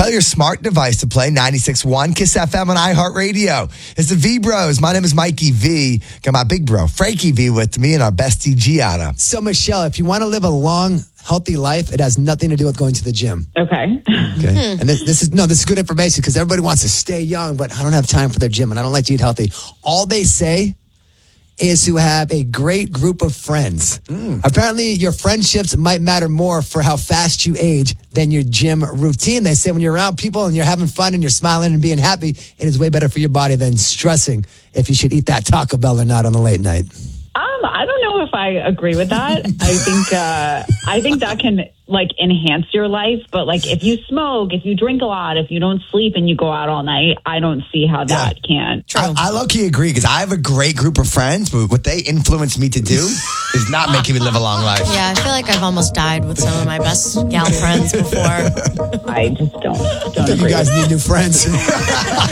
Tell your smart device to play 96.1 Kiss FM on iHeartRadio. It's the V Bros. My name is Mikey V. Got my big bro, Frankie V, with me and our bestie, Gianna. So, Michelle, if you want to live a long, healthy life, it has nothing to do with going to the gym. Okay. And this is good information because everybody wants to stay young, but I don't have time for their gym and I don't like to eat healthy. All they say is to have a great group of friends. Apparently, your friendships might matter more for how fast you age than your gym routine. They say when you're around people and you're having fun and you're smiling and being happy, it is way better for your body than stressing if you should eat that Taco Bell or not on the late night. I don't know if I agree with that. I think that can enhance your life. But if you smoke, if you drink a lot, if you don't sleep and you go out all night, I don't see how that can. I low-key agree because I have a great group of friends, but what they influence me to do is not making me live a long life. Yeah, I feel like I've almost died with some of my best gal friends before. I just don't I think agree. you guys need new friends.